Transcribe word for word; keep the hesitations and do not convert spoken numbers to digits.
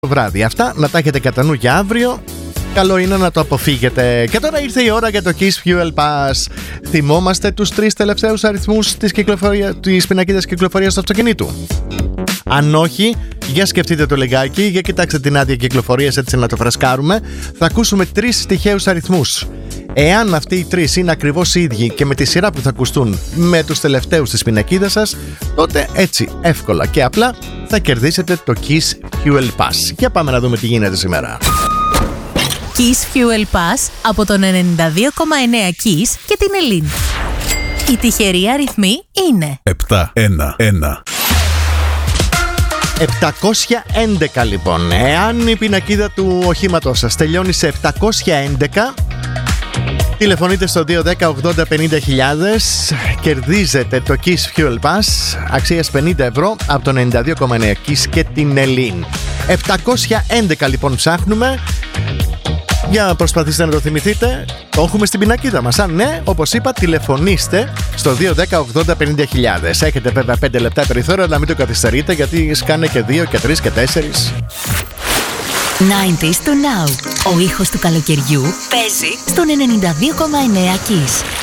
το βράδυ. Αυτά να τα έχετε κατά νου για αύριο. Καλό είναι να το αποφύγετε. Και τώρα ήρθε η ώρα για το Kiss Fuel Pass. Θυμόμαστε τους τρεις τελευταίους αριθμούς της, κυκλοφορία, της πινακίδας κυκλοφορίας του αυτοκινήτου? Αν όχι, για σκεφτείτε το λιγάκι, για κοιτάξτε την άδεια κυκλοφορίας έτσι να το φρασκάρουμε. Θα ακούσουμε τρεις τυχαίους αριθμούς. Εάν αυτοί οι τρεις είναι ακριβώς οι ίδιοι και με τη σειρά που θα ακουστούν με τους τελευταίους της πινακίδας σας, τότε έτσι εύκολα και απλά θα κερδίσετε το Kiss Fuel Pass. Για πάμε να δούμε τι γίνεται σήμερα. Kiss Fuel Pass από τον ενενήντα δύο κόμμα εννέα Kiss και την Ελλήν. Οι τυχεροί αριθμοί είναι επτά ένα ένα. επτακόσια έντεκα λοιπόν. Εάν η πινακίδα του οχήματος σας τελειώνει σε επτακόσια έντεκα, τηλεφωνείτε στο δύο ένα μηδέν ογδόντα πενήντα χιλιάδες, κερδίζετε το Kiss Fuel Pass αξίας πενήντα ευρώ από τον ενενήντα δύο κόμμα εννέα Kiss και την Ελλήν. επτακόσια έντεκα λοιπόν ψάχνουμε. Για προσπαθήστε να το θυμηθείτε. Το έχουμε στην πινακίδα μας. Αν ναι, όπως είπα, τηλεφωνήστε στο δύο ένα μηδέν ογδόντα πενήντα χιλιάδες. Έχετε βέβαια πέντε λεπτά περιθώριο, αλλά μην το καθυστερείτε, γιατί σκάνε και δύο και τρεις και τέσσερις. ενενήντα to now. Ο ήχος του καλοκαιριού παίζει στον ενενήντα δύο κόμμα εννέα Kiss.